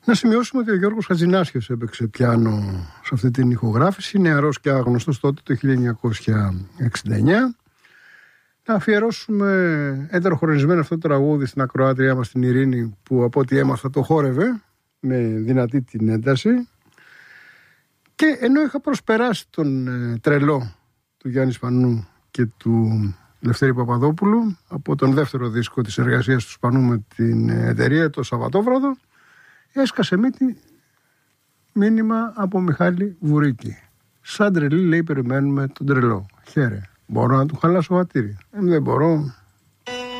Να σημειώσουμε ότι ο Γιώργος Χατζηνάσιος έπαιξε πιάνο σε αυτή την ηχογράφηση, νεαρός και άγνωστος τότε το 1969. Να αφιερώσουμε εντεροχρονισμένα αυτό το τραγούδι στην ακροάτριά μας την Ειρήνη, που από ό,τι έμαθα το χόρευε με δυνατή την ένταση. Και ενώ είχα προσπεράσει τον τρελό του Γιάννη Σπανού και του Λευτέρη Παπαδόπουλου από τον δεύτερο δίσκο της εργασίας του Σπανού με την εταιρεία το Σαββατόβραδο, έσκασε μήνυμα από Μιχάλη Βουρίκη. Σαν τρελή, λέει, περιμένουμε τον τρελό. Χαίρε. Μπορώ να του χαλάσω βατήρι? Δεν μπορώ.